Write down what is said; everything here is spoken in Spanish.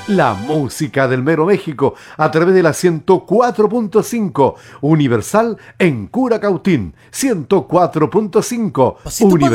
La música del Mero México a través de la 104.5 Universal en Curacautín. 104.5 Pasito pa' Universal.